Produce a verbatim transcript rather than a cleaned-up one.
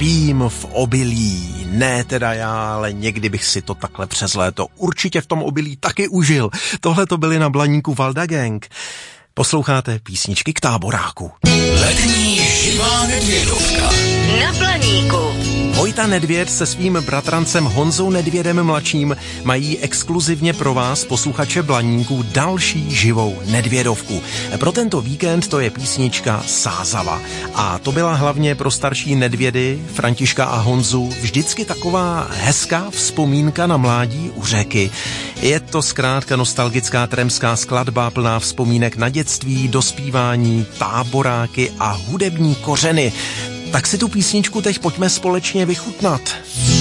Spím v obilí. Ne teda já, ale někdy bych si to takhle přes léto určitě v tom obilí taky užil. Tohle to byly na Blaníku Valda Gang. Posloucháte písničky k táboráku. Letní živá Nedvědovka na Blaníku. Vojta Nedvěd se svým bratrancem Honzou Nedvědem mladším mají exkluzivně pro vás, posluchače Blaníku, další živou Nedvědovku. Pro tento víkend to je písnička Sázava. A to byla hlavně pro starší Nedvědy, Františka a Honzu, vždycky taková hezká vzpomínka na mládí u řeky. Je to zkrátka nostalgická tremská skladba plná vzpomínek na dětství, dospívání, táboráky a hudební kořeny. Tak si tu písničku teď pojďme společně vychutnat.